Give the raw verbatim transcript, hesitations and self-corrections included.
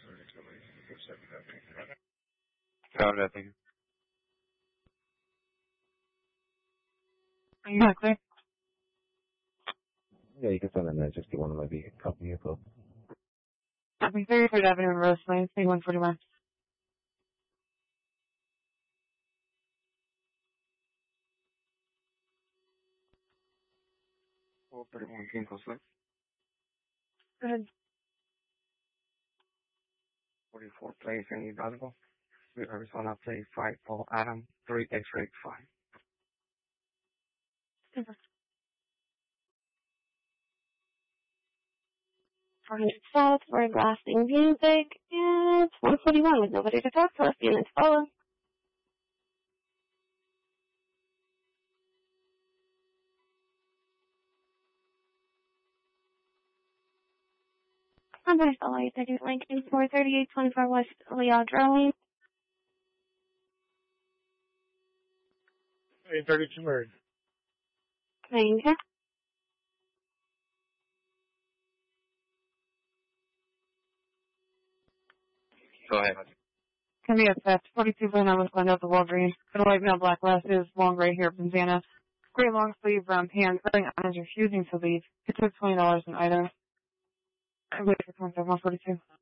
Got it, thank you. Are you not clear? Yeah, you can send in that just to one of my company vehicle. Copy. thirty-third Avenue, Roseland, three one forty-one. four thirty-one Ginkgo Slick. Go ahead. forty-four Place in Hidalgo. We Arizona Place five Paul Adam three X-ray five. four hundred South, we're blasting music, and it's one forty-one with nobody to talk to us, units follow. I'm going to follow you, Detective Lincoln, four thirty-eight twenty-four West Leal Drawing. eight thirty-two Murray. Thank you. Go ahead. Can be at forty-two Vernon with Glendale, the Walgreens. Got a white male, black glasses, long gray hair, bandana, gray long sleeve, brown pants, wearing eyes, refusing to leave. It took twenty dollars an item. I waited for one forty-two.